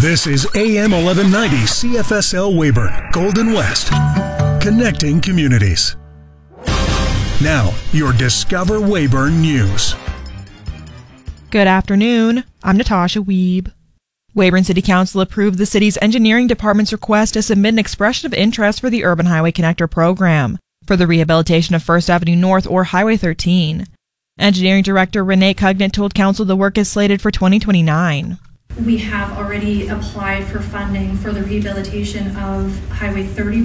This is AM 1190 CFSL Weyburn, Golden West, connecting communities. Now, your Discover Weyburn News. Good afternoon. I'm Natasha Wiebe. Weyburn City Council approved the city's engineering department's request to submit an expression of interest for the Urban Highway Connector program for the rehabilitation of First Avenue North or Highway 13. Engineering Director Renee Cugnett told Council the work is slated for 2029. We have already applied for funding for the rehabilitation of Highway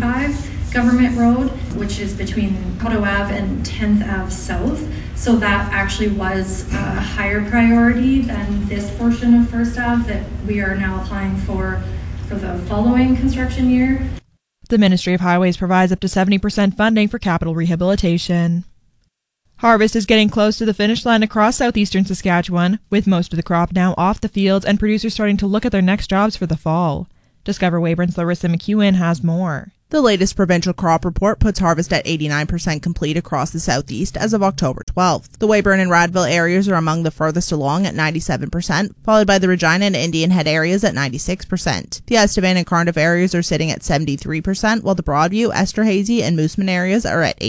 35 Government Road, which is between Cotto Ave and 10th Ave South. So that actually was a higher priority than this portion of First Ave that we are now applying for the following construction year. The Ministry of Highways provides up to 70% funding for capital rehabilitation. Harvest is getting close to the finish line across southeastern Saskatchewan, with most of the crop now off the fields and producers starting to look at their next jobs for the fall. Discover Weyburn's Larissa McEwen has more. The latest provincial crop report puts harvest at 89% complete across the southeast as of October 12th. The Weyburn and Radville areas are among the furthest along at 97%, followed by the Regina and Indian Head areas at 96%. The Estevan and Cardiff areas are sitting at 73%, while the Broadview, Esterhazy, and Mooseman areas are at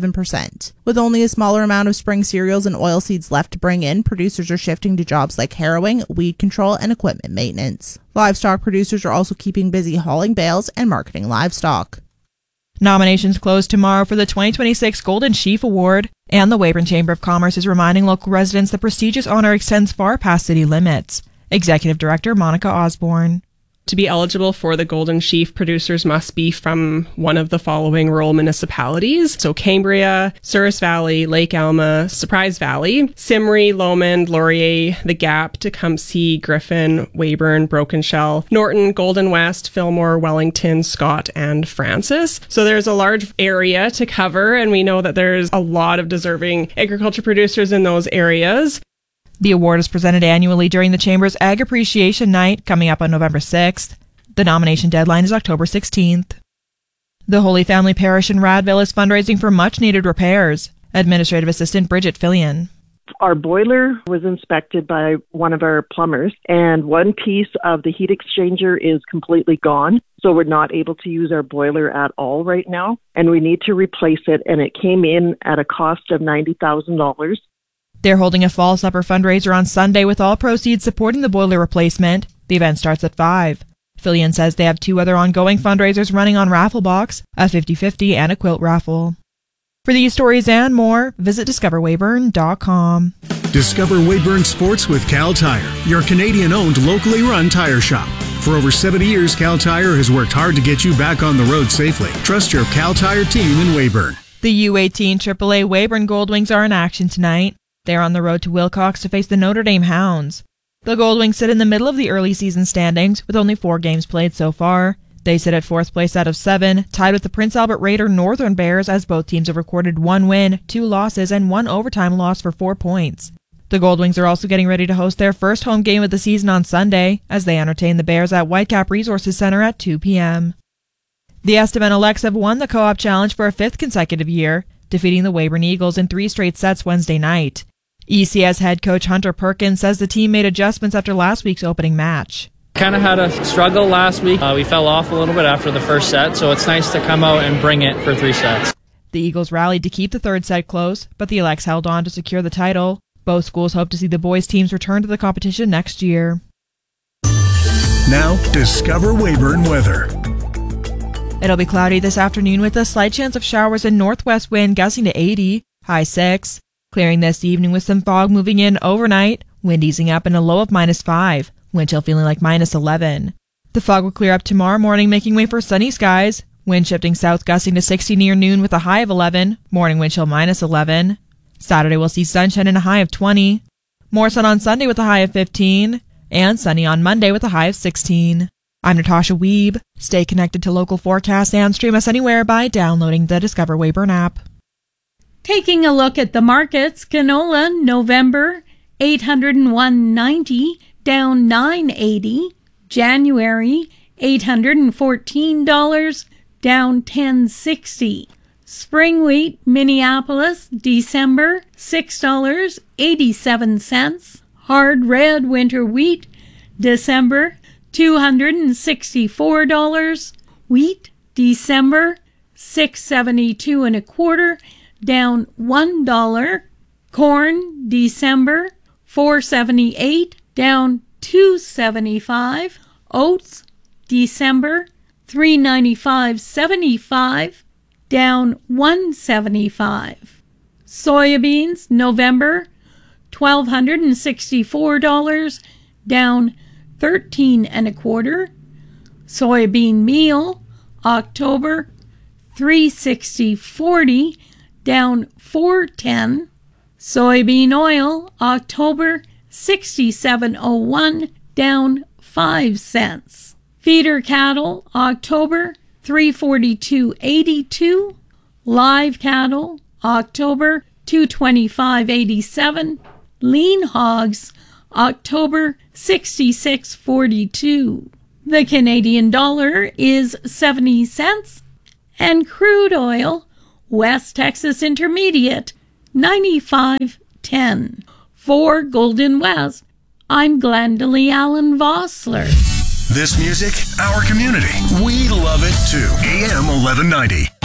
87%. With only a smaller amount of spring cereals and oilseeds left to bring in, producers are shifting to jobs like harrowing, weed control, and equipment maintenance. Livestock producers are also keeping busy hauling bales and marketing livestock. Nominations close tomorrow for the 2026 Golden Sheaf Award, and the Weyburn Chamber of Commerce is reminding local residents the prestigious honor extends far past city limits. Executive Director Monica Osborne. To be eligible for the Golden Sheaf, producers must be from one of the following rural municipalities. So Cambria, Souris Valley, Lake Alma, Surprise Valley, Simri, Lomond, Laurier, The Gap, Tecumseh, Griffin, Weyburn, Broken Shell, Norton, Golden West, Fillmore, Wellington, Scott, and Francis. So there's a large area to cover, and we know that there's a lot of deserving agriculture producers in those areas. The award is presented annually during the Chamber's Ag Appreciation Night, coming up on November 6th. The nomination deadline is October 16th. The Holy Family Parish in Radville is fundraising for much-needed repairs. Administrative Assistant Bridget Fillion. Our boiler was inspected by one of our plumbers, and one piece of the heat exchanger is completely gone. So we're not able to use our boiler at all right now, and we need to replace it, and it came in at a cost of $90,000. They're holding a fall supper fundraiser on Sunday with all proceeds supporting the boiler replacement. The event starts at 5. Fillion says they have 2 other ongoing fundraisers running on Rafflebox, a 50-50 and a quilt raffle. For these stories and more, visit discoverweyburn.com. Discover Weyburn Sports with Cal Tire, your Canadian-owned, locally run tire shop. For over 70 years, Cal Tire has worked hard to get you back on the road safely. Trust your Cal Tire team in Weyburn. The U18 AAA Weyburn Goldwings are in action tonight. They're on the road to Wilcox to face the Notre Dame Hounds. The Goldwings sit in the middle of the early season standings with only 4 games played so far. They sit at 4th place out of 7, tied with the Prince Albert Raider Northern Bears, as both teams have recorded 1 win, 2 losses, and 1 overtime loss for 4 points. The Goldwings are also getting ready to host their first home game of the season on Sunday, as they entertain the Bears at Whitecap Resources Center at 2 p.m. The Estevan Elects have won the Co-op Challenge for a 5th consecutive year, defeating the Weyburn Eagles in 3 straight sets Wednesday night. ECS head coach Hunter Perkins says the team made adjustments after last week's opening match. Kind of had a struggle last week. We fell off a little bit after the first set, so it's nice to come out and bring it for 3 sets. The Eagles rallied to keep the 3rd set close, but the Elects held on to secure the title. Both schools hope to see the boys' teams return to the competition next year. Now, Discover Weyburn weather. It'll be cloudy this afternoon with a slight chance of showers and northwest wind gusting to 80, high 6. Clearing this evening with some fog moving in overnight, wind easing up in a low of -5, wind chill feeling like -11. The fog will clear up tomorrow morning, making way for sunny skies, wind shifting south gusting to 60 near noon with a high of 11, morning wind chill -11. Saturday will see sunshine and a high of 20. More sun on Sunday with a high of 15, and sunny on Monday with a high of 16. I'm Natasha Wiebe. Stay connected to local forecasts and stream us anywhere by downloading the Discover Weyburn app. Taking a look at the markets, canola November $801.90 down $9.80. January $814 down $10.60. Spring wheat Minneapolis December $6.87. Hard red winter wheat December $264. Wheat, December, $6.72 1/4, down $1. Corn, December, $4.78, down $2.75. Oats, December, $3.95.75, down $1.75. Soybeans, November, $1,264, down $13 1/4. Soybean meal, October, $3.60.40, down $4.10. Soybean oil, October, $67.01, down 5 cents. Feeder cattle, October, $342.82. Live cattle, October, $225.87. Lean hogs, October, $66.42. The Canadian dollar is 70 cents. And crude oil, West Texas Intermediate, 95.10. For Golden West, I'm Glendalee Allen Vossler. This music, our community. We love it too. AM 1190.